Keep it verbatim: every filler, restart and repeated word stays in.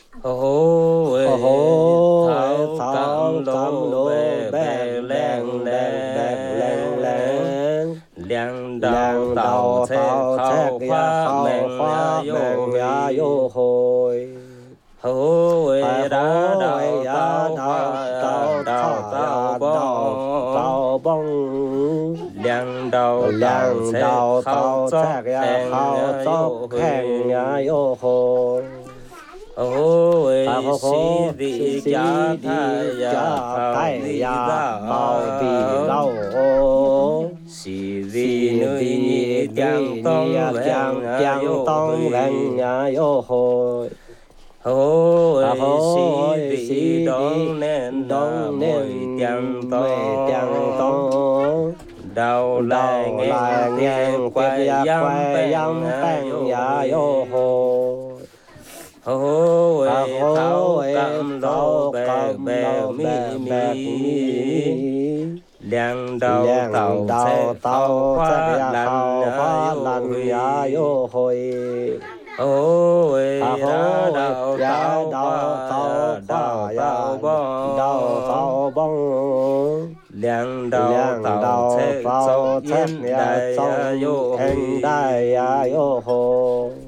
hô Ô hô thảo thảo cam cam lô lô bè bè bè bèn leng bèn bèn lèn leng lèn leng đầu lèn tàu đầu thế tàu thét khâu ya khoa khao mèn khoa vô mèn ya huy yo hồi hô ai đã hô ai đầu ya tàu đào khoa tàu đầu thả tàu ya đào bông tàu bông leng đầu tàu lèn thế đầu khâu tàu chót thét ya hèn khao chóp vô khen huy ya yo hồi à ôi hô sĩ hô si vị si giá đi thái ya cha khảo cái vị ya bao bì đạo lâu sĩ vị si nơi đi nhị tiếng đi ni tông vẹn giang giang yo tông vẹn huy ya yo hồi à ôi hô sĩ ơi vị si đi đón nên là đông nên mỗi tiếng mê tiếng tông tông đầu lại đầu ngang là tiếp ngang tiếp quay ya yam quay bèn yam bèn yo ya yo huy hồi à ôi hô thảo ê cầm lô thảo bè cầm bè đầu mi bè bè mi mi mi leng đầu làng tàu đầu sẽ khâu tàu chắc khoa ya lần khao hoa yo lần ya huy yo hồi à ôi đã hô ê đầu ya tàu đầu khoa tàu đầu khoa tàu ya đầu bông tàu bông leng đầu làng tàu đầu sẽ dốc tàu chắc yên ya đại trong yo en huy đại ya yo hồ